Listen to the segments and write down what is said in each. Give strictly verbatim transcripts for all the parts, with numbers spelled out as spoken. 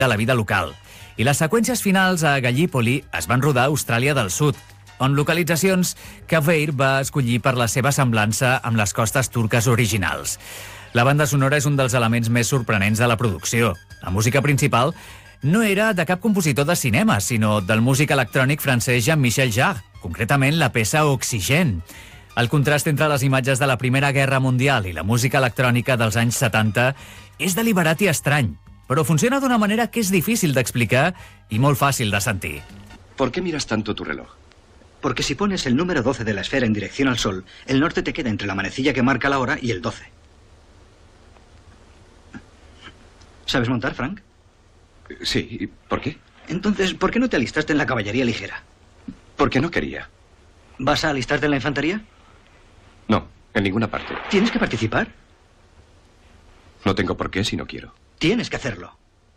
de la vida local. I les seqüències finals a Gallipoli es van rodar a Austràlia del Sud, on localitzacions que Weir va escollir per la seva semblança amb les costes turques originals. La banda sonora és un dels elements més sorprenents de la producció. La música principal no era de cap compositor de cinema, sinó del músic electrònic francès Jean-Michel Jarre, concretament la peça Oxygène. El contrast entre les imatges de la Primera Guerra Mundial i la música electrònica dels anys setanta és deliberat i estrany, però funciona d'una manera que és difícil d'explicar i molt fàcil de sentir. ¿Por qué miras tanto tu reloj? Porque si pones el número doce de la esfera en dirección al Sol, el norte te queda entre la manecilla que marca la hora y el doce. ¿Sabes montar, Frank? Sí, ¿por qué? Entonces, ¿por qué no te alistaste en la caballería ligera? Porque no quería. ¿Vas a alistarte en la infantería? No, en ninguna parte. ¿Tienes que participar? No tengo por qué si no quiero. Tienes que hacerlo.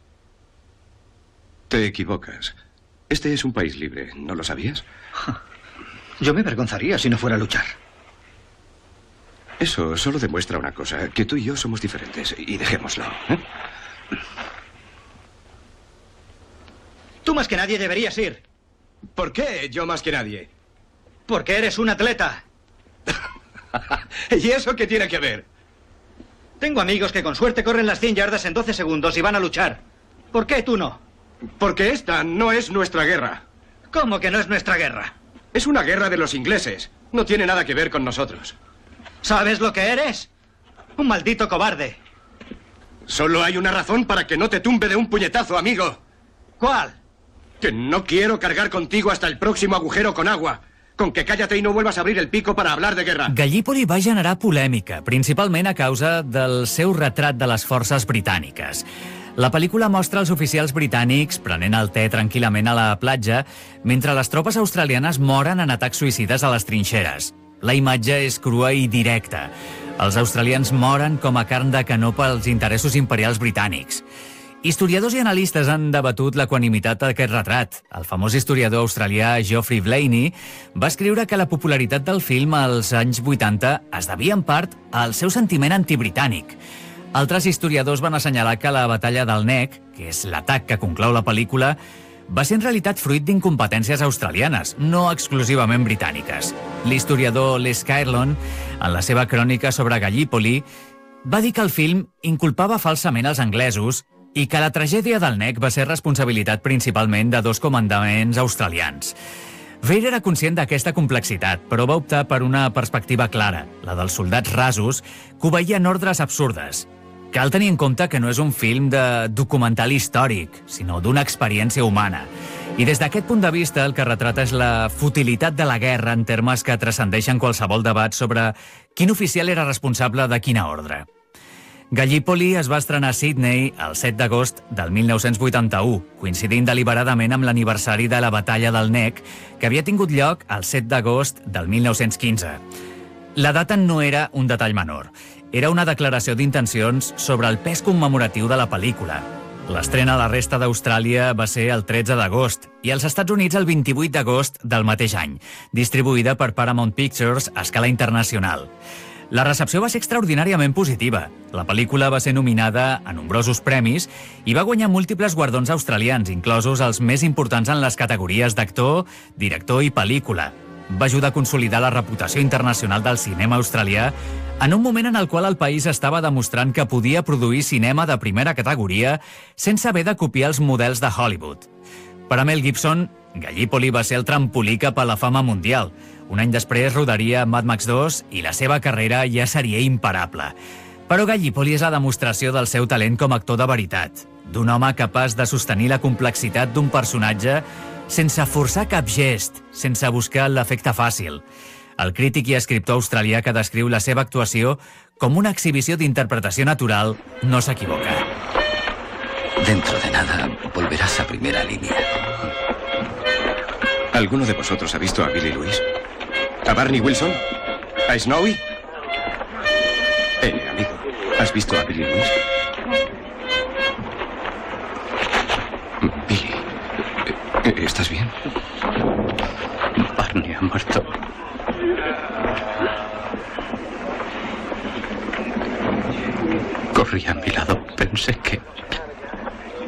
Te equivocas. Este es un país libre, ¿no lo sabías? Yo me avergonzaría si no fuera a luchar. Eso solo demuestra una cosa, que tú y yo somos diferentes, y dejémoslo, ¿eh? Tú más que nadie deberías ir. ¿Por qué yo más que nadie? Porque eres un atleta. ¿Y eso qué tiene que ver? Tengo amigos que con suerte corren las cien yardas en doce segundos y van a luchar. ¿Por qué tú no? Porque esta no es nuestra guerra. ¿Cómo que no es nuestra guerra? Es una guerra de los ingleses. No tiene nada que ver con nosotros. ¿Sabes lo que eres? Un maldito cobarde. Solo hay una razón para que no te tumbe de un puñetazo, amigo. ¿Cuál? Que no quiero cargar contigo hasta el próximo agujero con agua. Con que cállate i no vuelvas a abrir el pico para hablar de guerra. Gallipoli va generar polèmica, principalment a causa del seu retrat de les forces britàniques. La pel·lícula mostra els oficials britànics prenent el te tranquil·lament a la platja mentre les tropes australianes moren en atacs suïcides a les trinxeres. La imatge és crua i directa. Els australians moren com a carn de canó pels interessos imperials britànics. Historiadors i analistes han debatut l'equanimitat d'aquest retrat. El famós historiador australià Geoffrey Blainey va escriure que la popularitat del film als anys vuitanta es devia en part al seu sentiment antibritànic. Altres historiadors van assenyalar que la batalla del Neck, que és l'atac que conclou la pel·lícula, va ser en realitat fruit d'incompetències australianes, no exclusivament britàniques. L'historiador Les Caerlon, en la seva crònica sobre Gallipoli, va dir que el film inculpava falsament els anglesos i que la tragèdia del Neck va ser responsabilitat principalment de dos comandaments australians. Weir era conscient d'aquesta complexitat, però va optar per una perspectiva clara, la dels soldats rasos, que obeïen ordres absurdes. Cal tenir en compte que no és un film de documental històric, sinó d'una experiència humana. I des d'aquest punt de vista, el que retrata és la futilitat de la guerra en termes que transcendeixen qualsevol debat sobre quin oficial era responsable de quina ordre. Gallipoli es va estrenar a Sydney el set d'agost del mil nou-cents vuitanta-u, coincidint deliberadament amb l'aniversari de la batalla del Neck, que havia tingut lloc el set d'agost del mil nou-cents quinze. La data no era un detall menor. Era una declaració d'intencions sobre el pes commemoratiu de la pel·lícula. L'estrena a la resta d'Austràlia va ser el tretze d'agost i als Estats Units el vint-i-vuit d'agost del mateix any, distribuïda per Paramount Pictures a escala internacional. La recepció va ser extraordinàriament positiva. La pel·lícula va ser nominada a nombrosos premis i va guanyar múltiples guardons australians, inclosos els més importants en les categories d'actor, director i pel·lícula. Va ajudar a consolidar la reputació internacional del cinema australià en un moment en el qual el país estava demostrant que podia produir cinema de primera categoria sense haver de copiar els models de Hollywood. Per a Mel Gibson, Gallipoli va ser el trampolí cap a la fama mundial. Un any després rodaria Mad Max dos i la seva carrera ja seria imparable. Però Gallipoli és la demostració del seu talent com a actor de veritat, d'un home capaç de sostenir la complexitat d'un personatge sense forçar cap gest, sense buscar l'efecte fàcil. El crític i escriptor australià que descriu la seva actuació com una exhibició d'interpretació natural no s'equivoca. Dentro de nada volverás a primera línea. ¿Alguno de vosotros ha visto a Billy Lewis? ¿A Barney Wilson? ¿A Snowy? Eh, amigo, ¿has visto a Billy Lewis? Billy, ¿estás bien? Barney ha muerto. Corría a mi lado.